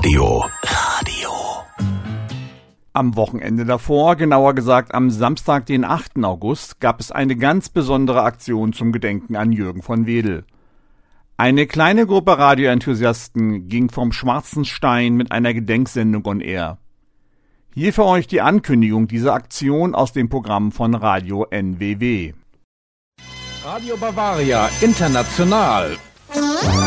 Radio. Am Wochenende davor, genauer gesagt am Samstag, den 8. August, gab es eine ganz besondere Aktion zum Gedenken an Jürgen von Wedel. Eine kleine Gruppe Radioenthusiasten ging vom Schwarzen Stein mit einer Gedenksendung on air. Hier für euch die Ankündigung dieser Aktion aus dem Programm von Radio NWW. Radio Bavaria International.